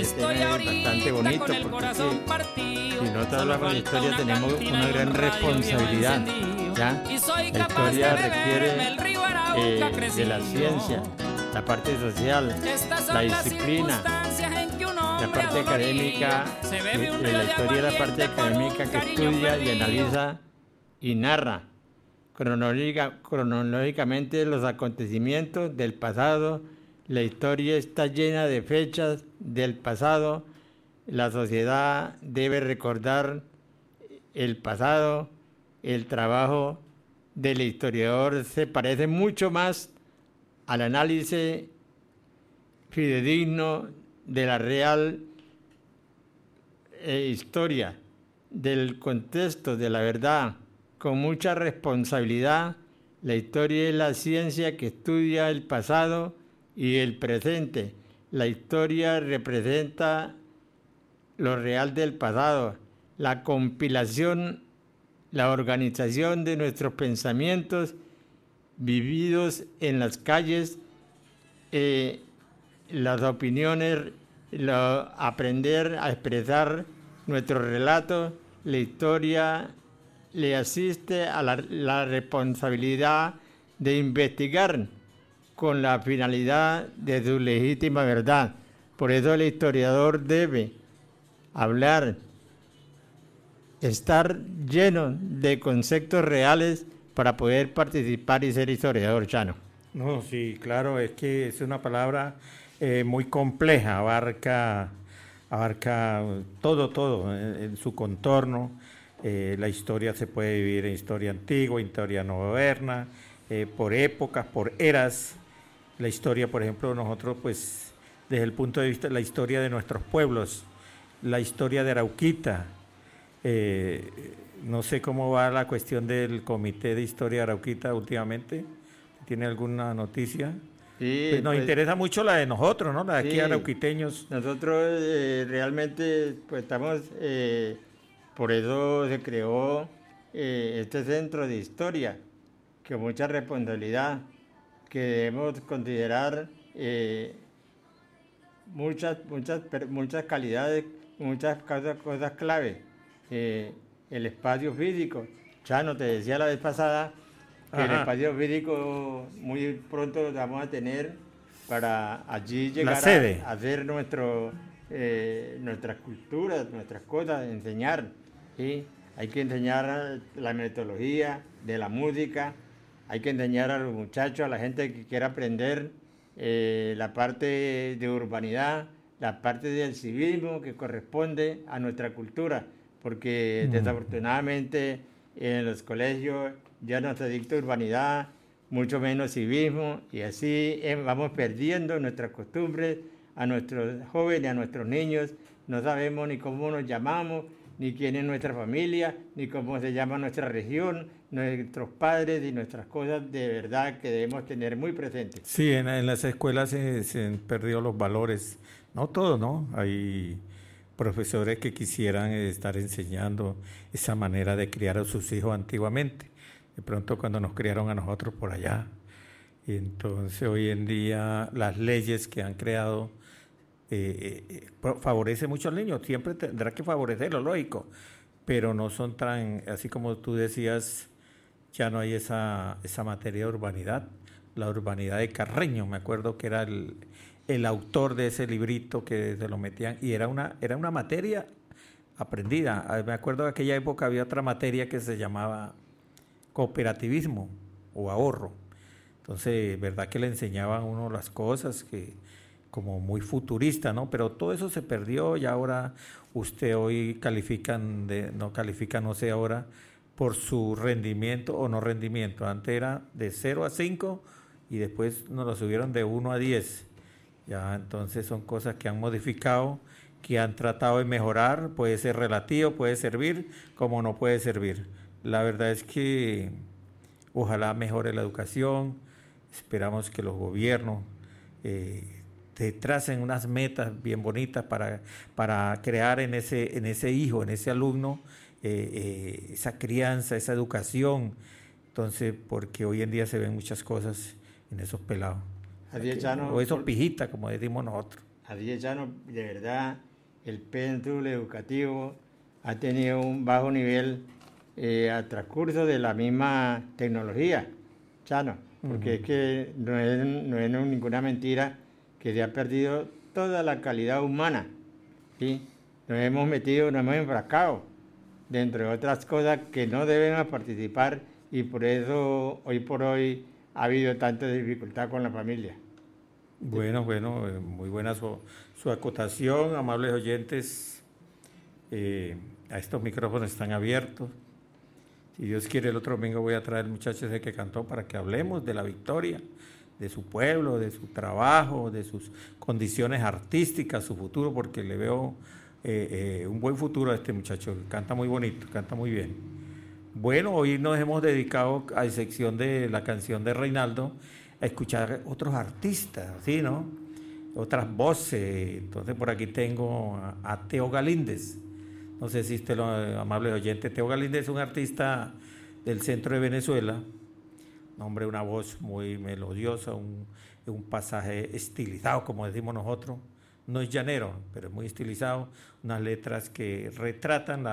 tema es bastante bonito, porque si nosotros hablamos de historia tenemos una gran responsabilidad, ¿ya? La historia requiere de la ciencia, la parte social, la disciplina, la parte académica, la historia es la parte académica que estudia y analiza y narra cronológicamente los acontecimientos del pasado. La historia está llena de fechas del pasado. La sociedad debe recordar el pasado. El trabajo del historiador se parece mucho más al análisis fidedigno de la real historia, del contexto, de la verdad, con mucha responsabilidad. La historia es la ciencia que estudia el pasado y el presente. La historia representa lo real del pasado, la compilación, la organización de nuestros pensamientos vividos en las calles, las opiniones, aprender a expresar nuestro relato. La historia le asiste a la responsabilidad de investigar con la finalidad de su legítima verdad. Por eso el historiador debe hablar, estar lleno de conceptos reales para poder participar y ser historiador, Chano. No, sí, claro, es que es una palabra muy compleja, abarca todo en su contorno. La historia se puede vivir en historia antigua, en historia moderna, por épocas, por eras. La historia, por ejemplo, nosotros, pues, desde el punto de vista de la historia de nuestros pueblos, la historia de Arauquita, no sé cómo va la cuestión del Comité de Historia de Arauquita últimamente. ¿Tiene alguna noticia? Sí, pues nos interesa mucho la de nosotros, ¿no? La de aquí arauquiteños. Nosotros realmente, pues estamos, por eso se creó este centro de historia, que mucha responsabilidad, que debemos considerar muchas calidades, muchas cosas clave. El espacio físico. Chano, te decía la vez pasada que el espacio físico muy pronto lo vamos a tener para allí llegar a hacer nuestras culturas, nuestras cosas, enseñar. ¿Sí? Hay que enseñar la metodología de la música, hay que enseñar a los muchachos, a la gente que quiera aprender la parte de urbanidad, la parte del civismo que corresponde a nuestra cultura, porque desafortunadamente en los colegios ya no se dicta urbanidad, mucho menos civismo, y así vamos perdiendo nuestras costumbres. A nuestros jóvenes, a nuestros niños, no sabemos ni cómo nos llamamos, ni quién es nuestra familia, ni cómo se llama nuestra región, nuestros padres y nuestras cosas de verdad que debemos tener muy presentes. Sí, en las escuelas se han perdido los valores, no todos, ¿no? Hay profesores que quisieran estar enseñando esa manera de criar a sus hijos antiguamente, de pronto cuando nos criaron a nosotros por allá. Y entonces hoy en día las leyes que han creado favorece mucho al niño, siempre tendrá que favorecerlo, lógico, pero no son tan, así como tú decías, ya no hay esa materia de urbanidad, la urbanidad de Carreño, me acuerdo que era el autor de ese librito que se lo metían, y era una materia aprendida. Me acuerdo que en aquella época había otra materia que se llamaba cooperativismo o ahorro, entonces, verdad que le enseñaban a uno las cosas que como muy futurista, ¿no? Pero todo eso se perdió y ahora usted hoy no califica, no sé ahora, por su rendimiento o no rendimiento. Antes era de 0 a 5 y después nos lo subieron de 1 a 10. Ya, entonces son cosas que han modificado, que han tratado de mejorar, puede ser relativo, puede servir, como no puede servir. La verdad es que ojalá mejore la educación, esperamos que los gobiernos te tracen unas metas bien bonitas para crear en ese hijo, en ese alumno, esa crianza, esa educación. Entonces, porque hoy en día se ven muchas cosas en esos pelados. Así es, Chano. O esos pijitas, como decimos nosotros. Así es, Chano, de verdad, el péndulo educativo ha tenido un bajo nivel a transcurso de la misma tecnología, Chano, porque es que no es ninguna mentira que se ha perdido toda la calidad humana, ¿sí? Nos hemos enfrascado dentro de otras cosas que no deben participar y por eso hoy por hoy ha habido tanta dificultad con la familia. Bueno, muy buena su acotación, amables oyentes. A estos micrófonos están abiertos. Si Dios quiere, el otro domingo voy a traer muchachos de que cantó para que hablemos de la victoria, de su pueblo, de su trabajo, de sus condiciones artísticas, su futuro, porque le veo un buen futuro a este muchacho. Canta muy bonito, canta muy bien. Bueno, hoy nos hemos dedicado, a excepción de la canción de Reinaldo, a escuchar otros artistas, ¿sí, no? Otras voces. Entonces por aquí tengo a Teo Galíndez. No sé si usted lo amable oyente. Teo Galíndez es un artista del centro de Venezuela. Hombre, una voz muy melodiosa, un pasaje estilizado, como decimos nosotros. No es llanero, pero es muy estilizado. Unas letras que retratan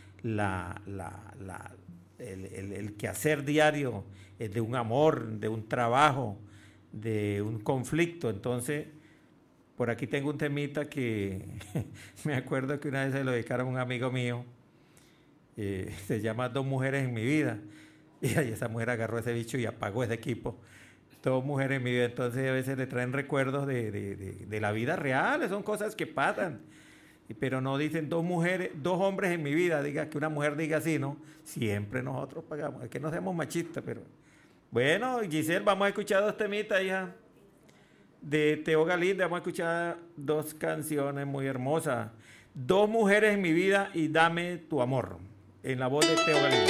el quehacer diario de un amor, de un trabajo, de un conflicto. Entonces, por aquí tengo un temita que me acuerdo que una vez se lo dedicaron a un amigo mío, se llama Dos mujeres en mi vida, y esa mujer agarró ese bicho y apagó ese equipo. Dos mujeres en mi vida. Entonces a veces le traen recuerdos de la vida real, son cosas que pasan. Pero no dicen dos hombres en mi vida, diga que una mujer diga así, ¿no? Siempre nosotros pagamos, es que no seamos machistas, pero... Bueno, Giselle, vamos a escuchar dos temitas, hija, de Teo Galíndez. Vamos a escuchar dos canciones muy hermosas. Dos mujeres en mi vida y Dame tu amor, en la voz de Teo Galíndez.